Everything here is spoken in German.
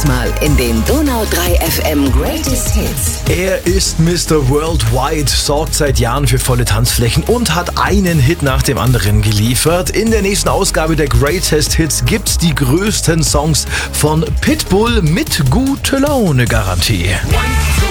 Diesmal in den Donau 3 FM Greatest Hits. Er ist Mr. Worldwide, sorgt seit Jahren für volle Tanzflächen und hat einen Hit nach dem anderen geliefert. In der nächsten Ausgabe der Greatest Hits gibt's die größten Songs von Pitbull mit gute Laune Garantie.